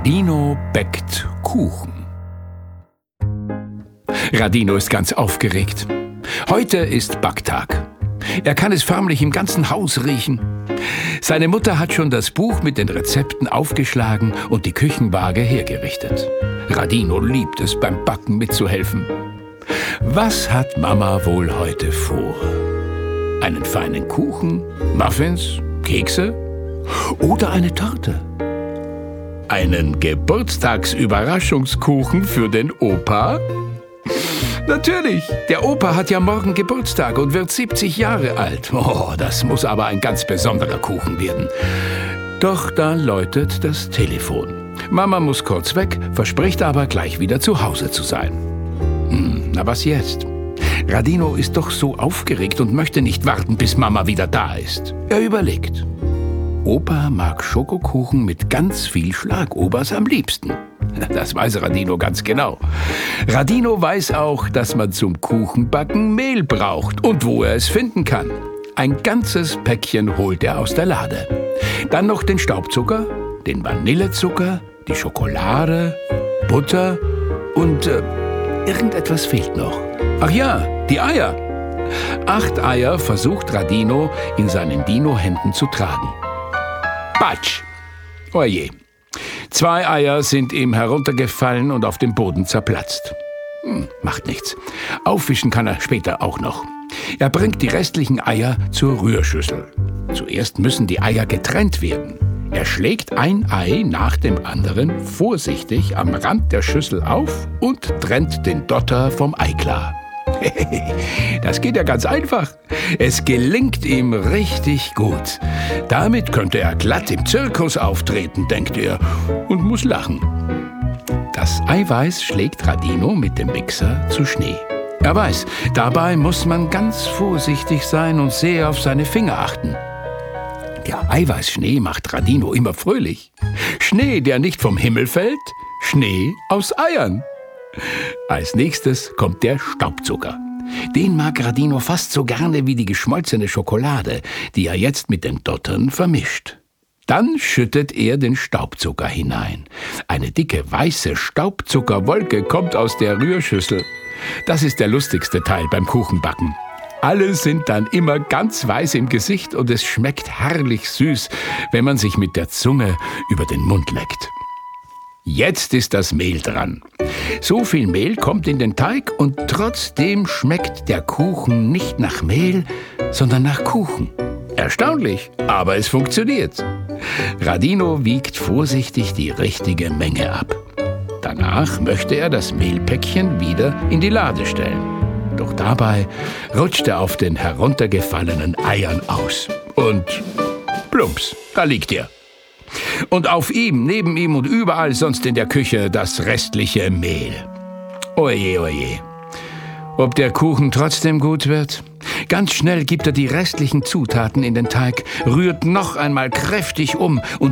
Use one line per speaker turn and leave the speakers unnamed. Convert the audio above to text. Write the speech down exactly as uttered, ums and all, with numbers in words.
Radino bäckt Kuchen. Radino ist ganz aufgeregt. Heute ist Backtag. Er kann es förmlich im ganzen Haus riechen. Seine Mutter hat schon das Buch mit den Rezepten aufgeschlagen und die Küchenwaage hergerichtet. Radino liebt es, beim Backen mitzuhelfen. Was hat Mama wohl heute vor? Einen feinen Kuchen, Muffins, Kekse oder eine Torte? Einen Geburtstagsüberraschungskuchen für den Opa? Natürlich, der Opa hat ja morgen Geburtstag und wird siebzig Jahre alt. Oh, das muss aber ein ganz besonderer Kuchen werden. Doch da läutet das Telefon. Mama muss kurz weg, verspricht aber gleich wieder zu Hause zu sein. Hm, na was jetzt? Radino ist doch so aufgeregt und möchte nicht warten, bis Mama wieder da ist. Er überlegt. Opa mag Schokokuchen mit ganz viel Schlagobers am liebsten. Das weiß Radino ganz genau. Radino weiß auch, dass man zum Kuchenbacken Mehl braucht und wo er es finden kann. Ein ganzes Päckchen holt er aus der Lade. Dann noch den Staubzucker, den Vanillezucker, die Schokolade, Butter und äh, irgendetwas fehlt noch. Ach ja, die Eier. Acht Eier versucht Radino in seinen Dino-Händen zu tragen. Batsch! Oje. Zwei Eier sind ihm heruntergefallen und auf dem Boden zerplatzt. Hm, macht nichts. Aufwischen kann er später auch noch. Er bringt die restlichen Eier zur Rührschüssel. Zuerst müssen die Eier getrennt werden. Er schlägt ein Ei nach dem anderen vorsichtig am Rand der Schüssel auf und trennt den Dotter vom Eiklar. Das geht ja ganz einfach. Es gelingt ihm richtig gut. Damit könnte er glatt im Zirkus auftreten, denkt er, und muss lachen. Das Eiweiß schlägt Radino mit dem Mixer zu Schnee. Er weiß, dabei muss man ganz vorsichtig sein und sehr auf seine Finger achten. Der Eiweißschnee macht Radino immer fröhlich. Schnee, der nicht vom Himmel fällt, Schnee aus Eiern. Als nächstes kommt der Staubzucker. Den mag Radino fast so gerne wie die geschmolzene Schokolade, die er jetzt mit den Dottern vermischt. Dann schüttet er den Staubzucker hinein. Eine dicke, weiße Staubzuckerwolke kommt aus der Rührschüssel. Das ist der lustigste Teil beim Kuchenbacken. Alle sind dann immer ganz weiß im Gesicht und es schmeckt herrlich süß, wenn man sich mit der Zunge über den Mund leckt. Jetzt ist das Mehl dran. So viel Mehl kommt in den Teig und trotzdem schmeckt der Kuchen nicht nach Mehl, sondern nach Kuchen. Erstaunlich, aber es funktioniert. Radino wiegt vorsichtig die richtige Menge ab. Danach möchte er das Mehlpäckchen wieder in die Lade stellen. Doch dabei rutscht er auf den heruntergefallenen Eiern aus. Und plumps, da liegt er. Und auf ihm, neben ihm und überall sonst in der Küche das restliche Mehl. Oje, oje. Ob der Kuchen trotzdem gut wird? Ganz schnell gibt er die restlichen Zutaten in den Teig, rührt noch einmal kräftig um und